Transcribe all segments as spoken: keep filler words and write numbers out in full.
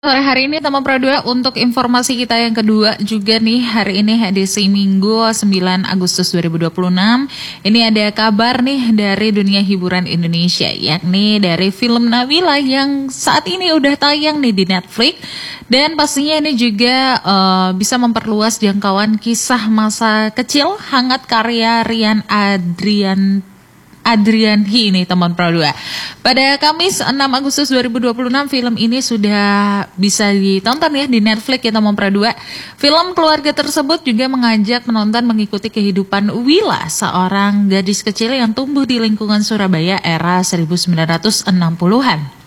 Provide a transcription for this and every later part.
Sore hari ini teman Pro dua untuk informasi kita yang kedua juga nih hari ini edisi Minggu sembilan Agustus dua ribu dua puluh enam. Ini ada kabar nih dari dunia hiburan Indonesia, yakni dari film Nabila yang saat ini udah tayang nih di Netflix. Dan pastinya ini juga uh, bisa memperluas jangkauan kisah masa kecil hangat karya Rian Adrian Adrianhi ini teman Pro dua. Pada Kamis enam Agustus dua ribu dua puluh enam film ini sudah bisa ditonton ya di Netflix ya teman Pro dua. Film keluarga tersebut juga mengajak penonton mengikuti kehidupan Wila, seorang gadis kecil yang tumbuh di lingkungan Surabaya era seribu sembilan ratus enam puluhan.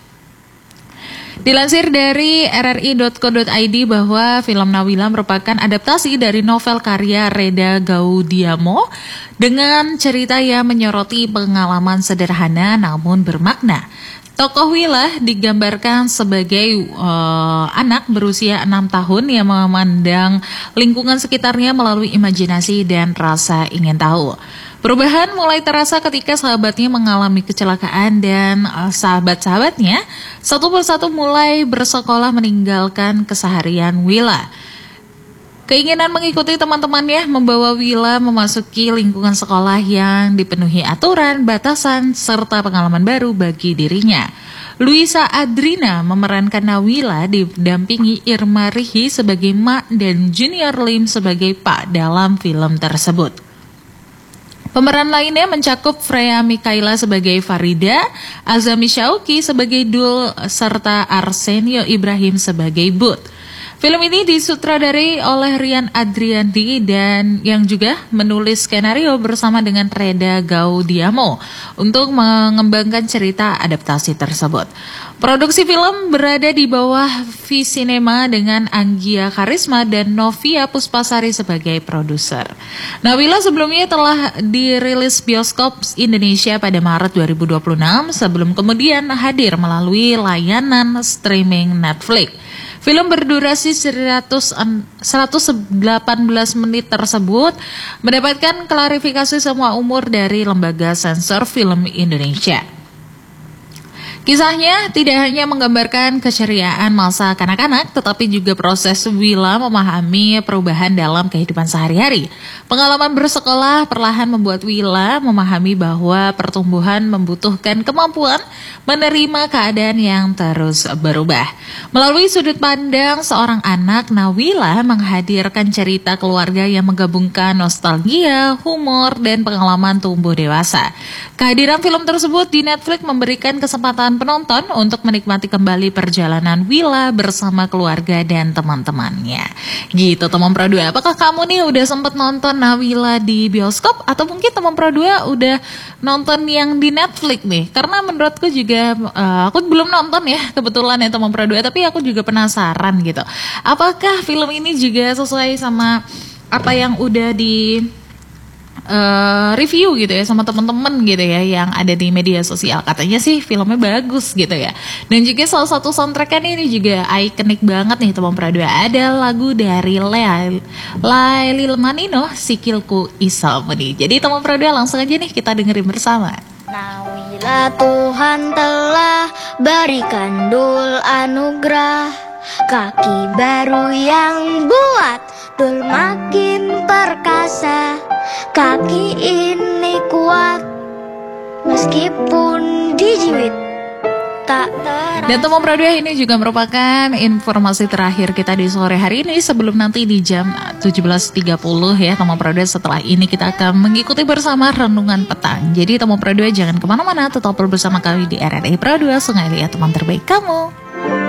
Dilansir dari r r i dot co dot i d bahwa film Nabila merupakan adaptasi dari novel karya Reda Gaudiamo dengan cerita yang menyoroti pengalaman sederhana namun bermakna. Tokoh Wila digambarkan sebagai uh, anak berusia enam tahun yang memandang lingkungan sekitarnya melalui imajinasi dan rasa ingin tahu. Perubahan mulai terasa ketika sahabatnya mengalami kecelakaan dan uh, sahabat-sahabatnya satu persatu mulai bersekolah meninggalkan keseharian Wila. Keinginan mengikuti teman-temannya membawa Wila memasuki lingkungan sekolah yang dipenuhi aturan, batasan, serta pengalaman baru bagi dirinya. Luisa Adrina memerankan Nabila didampingi Irma Rihi sebagai Mak dan Junior Lim sebagai Pak dalam film tersebut. Pemeran lainnya mencakup Freya Mikaela sebagai Farida, Azami Syauki sebagai Dul, serta Arsenio Ibrahim sebagai Bud. Film ini disutradarai oleh Rian Adrianhi dan yang juga menulis skenario bersama dengan Reda Gaudiamo untuk mengembangkan cerita adaptasi tersebut. Produksi film berada di bawah V-Cinema dengan Anggia Karisma dan Novia Puspasari sebagai produser. Nabila sebelumnya telah dirilis bioskop Indonesia pada Maret dua ribu dua puluh enam sebelum kemudian hadir melalui layanan streaming Netflix. Film berdurasi seratus, seratus delapan belas menit tersebut mendapatkan klarifikasi semua umur dari Lembaga Sensor Film Indonesia. Kisahnya tidak hanya menggambarkan keceriaan masa kanak-kanak, tetapi juga proses Wila memahami perubahan dalam kehidupan sehari-hari. Pengalaman bersekolah perlahan membuat Wila memahami bahwa pertumbuhan membutuhkan kemampuan menerima keadaan yang terus berubah. Melalui sudut pandang seorang anak, Nabila menghadirkan cerita keluarga yang menggabungkan nostalgia, humor, dan pengalaman tumbuh dewasa. Kehadiran film tersebut di Netflix memberikan kesempatan penonton untuk menikmati kembali perjalanan Wila bersama keluarga dan teman-temannya. Gitu teman Pro dua. Apakah kamu nih udah sempat nonton Nabila di bioskop atau mungkin teman Pro dua udah nonton yang di Netflix nih? Karena menurutku juga uh, aku belum nonton ya kebetulan ya teman Pro dua, tapi aku juga penasaran gitu. Apakah film ini juga sesuai sama apa yang udah di Uh, review gitu ya sama teman-teman gitu ya yang ada di media sosial. Katanya sih filmnya bagus gitu ya. Dan juga salah satu soundtracknya ini juga ikonik banget nih teman Pro dua. Ada lagu dari Lea Laili Manino, Sikilku Isamuni. Jadi teman Pro dua langsung aja nih kita dengerin bersama. Nabila Tuhan telah berikan dul anugerah, kaki baru yang buat dul makin perkasa. Kaki ini kuat meskipun dijiwit tak terasa. Dan teman Pro dua ini juga merupakan informasi terakhir kita di sore hari ini sebelum nanti di jam tujuh belas tiga puluh ya teman Pro dua. Setelah ini kita akan mengikuti bersama renungan petang. Jadi teman Pro dua jangan kemana-mana, tetap bersama kami di R R I Pro dua, Sungai Liat teman terbaik kamu.